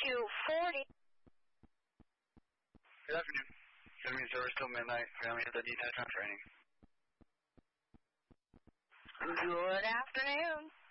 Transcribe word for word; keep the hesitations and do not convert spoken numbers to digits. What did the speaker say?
two forty. Good afternoon. Seven service till midnight. Family at the detached on training. Good afternoon.